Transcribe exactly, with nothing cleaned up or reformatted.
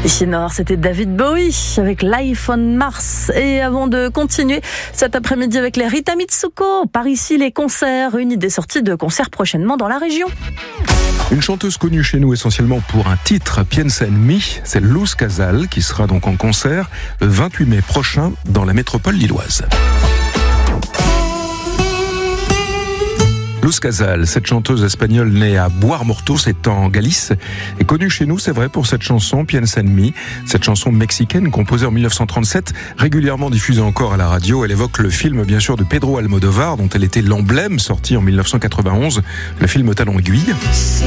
Ici Nord, c'était David Bowie avec Life on Mars. Et avant de continuer cet après-midi avec les Rita Mitsuko, par ici les concerts, une idée sortie de concerts prochainement dans la région. Une chanteuse connue chez nous essentiellement pour un titre, Piensa en mi, c'est Luz Casal qui sera donc en concert le vingt-huit mai prochain dans la métropole lilloise. Luz Casal, cette chanteuse espagnole née à Boire-Morto, c'est en Galice, est connue chez nous, c'est vrai, pour cette chanson, Piensa en mi, cette chanson mexicaine composée en mille neuf cent trente-sept, régulièrement diffusée encore à la radio. Elle évoque le film, bien sûr, de Pedro Almodovar, dont elle était l'emblème, sorti en mille neuf cent quatre-vingt-onze, le film Talons aiguilles.